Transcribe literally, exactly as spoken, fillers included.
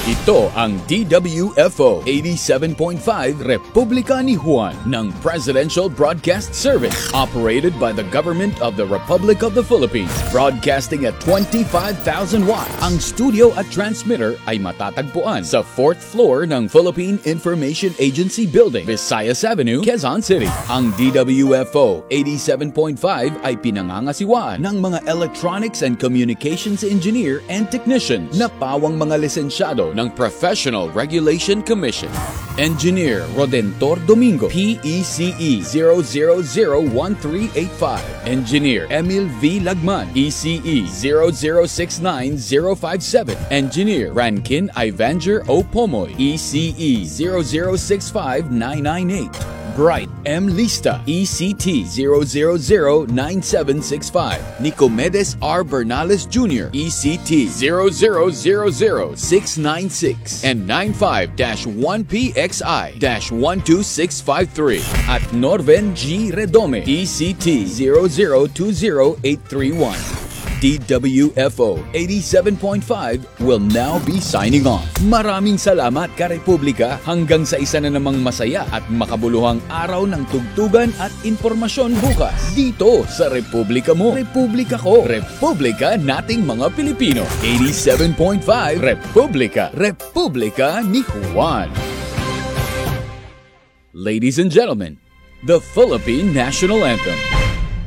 Ito ang D W F O eighty-seven point five Republika ni Juan ng Presidential Broadcast Service, operated by the Government of the Republic of the Philippines. Broadcasting at twenty-five thousand watts. Ang studio at transmitter ay matatagpuan sa fourth floor ng Philippine Information Agency Building, Visayas Avenue, Quezon City. Ang D W F O eighty-seven point five ay pinangangasiwaan ng mga electronics and communications engineer and technicians na pawang mga lisensyado ng Professional Regulation Commission. Engineer Rodentor Domingo, P E C E zero zero zero one three eight five. Engineer Emil V. Lagman, E C E zero zero six nine zero five seven. Engineer Rankin Ivanger O. Pomoy, E C E zero zero six five nine nine eight. Bright M. Lista, E C T zero zero zero nine seven six five. Nicomedes R. Bernales Junior, E C T zero zero zero zero six nine six and nine five dash one P X I dash one two six five three. At Norven G. Redome, E C T zero zero two zero eight three one. D W F O eighty-seven point five will now be signing off. Maraming salamat Karepublika, hanggang sa isa na namang masaya at makabuluhang araw ng tugtugan at impormasyon bukas. Dito sa Republika mo, Republika ko, Republika nating mga Pilipino. eighty-seven point five Republika, Republika ni Juan. Ladies and gentlemen, the Philippine National Anthem.